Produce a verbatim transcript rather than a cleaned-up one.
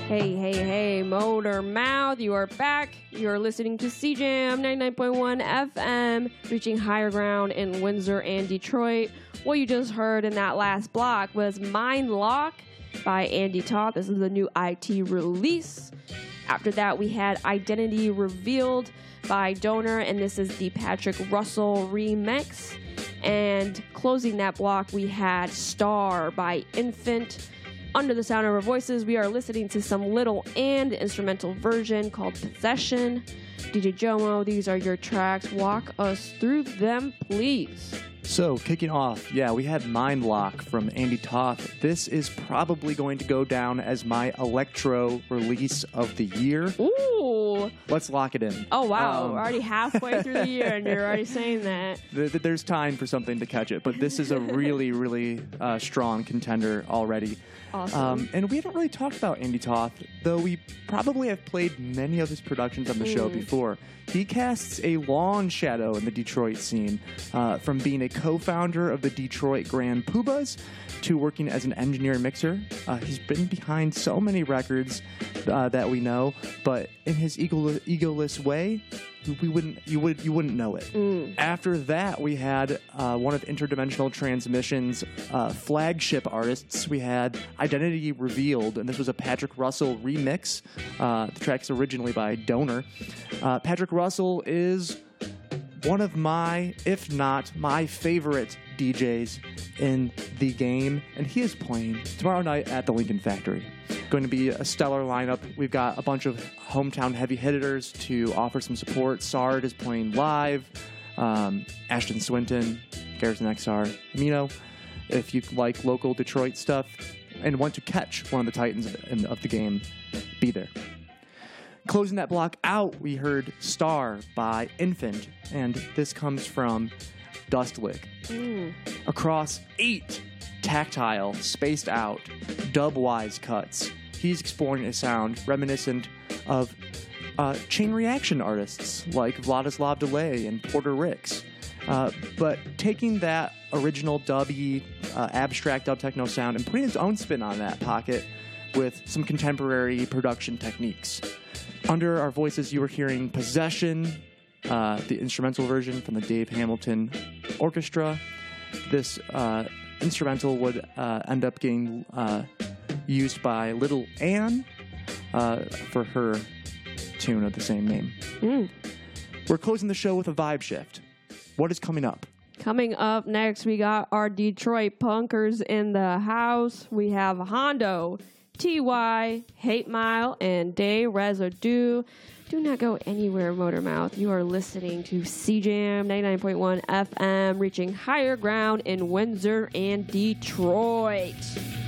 Hey, hey, hey, Motor Mouth, you are back. You are listening to C Jam ninety-nine point one F M, reaching higher ground in Windsor and Detroit. What you just heard in that last block was Mind Lock by Andy Toth. This is a new I T release. After that, we had Identity Revealed by Donor, and this is the Patrick Russell remix. And closing that block, we had Star by Infant. Under the sound of our voices, we are listening to some Little and instrumental version called Possession. D J Jomo, these are your tracks. Walk us through them, please. So, kicking off, yeah, we had Mind Lock from Andy Toth. This is probably going to go down as my electro release of the year. Ooh. Let's lock it in. Oh, wow. Um, We're already halfway through the year, and you're already saying that. th- th- there's time for something to catch it, but this is a really, really uh, strong contender already. Awesome. Um, and we haven't really talked about Andy Toth, though we probably have played many of his productions on the mm. show before. He casts a long shadow in the Detroit scene, uh, from being a co-founder of the Detroit Grand Poobahs to working as an engineer and mixer. Uh, he's been behind so many records uh, that we know, but in his ego- egoless way, we wouldn't you would you wouldn't know it. Mm. After that, we had uh, one of Interdimensional Transmission's uh, flagship artists. We had Identity Revealed, and this was a Patrick Russell remix. Uh, the track's originally by Donor. Uh, Patrick Russell is one of my, if not my favorite D Js in the game, and he is playing tomorrow night at the Lincoln Factory. Going to be a stellar lineup. We've got a bunch of hometown heavy hitters to offer some support. Sard is playing live. Um, Ashton Swinton, Garrison X R. You know, if you like local Detroit stuff and want to catch one of the titans of, of the game, be there. Closing that block out, we heard Star by Infant, and this comes from Dustlick. Mm. Across eight tactile, spaced out, dub-wise cuts, he's exploring a sound reminiscent of uh, chain reaction artists like Vladislav Delay and Porter Ricks. Uh, but taking that original dubby, uh, abstract dub techno sound and putting his own spin on that pocket with some contemporary production techniques. Under our voices, you were hearing Possession, uh, the instrumental version from the Dave Hamilton Orchestra. This uh, instrumental would uh, end up getting uh, used by Little Ann uh, for her tune of the same name. Mm. We're closing the show with a vibe shift. What is coming up? Coming up next, we got our Detroit punkers in the house. We have Hondo, T Y, Hate Mile, and Day Residue. Do not go anywhere, Motormouth. You are listening to C Jam ninety-nine point one F M, reaching higher ground in Windsor and Detroit.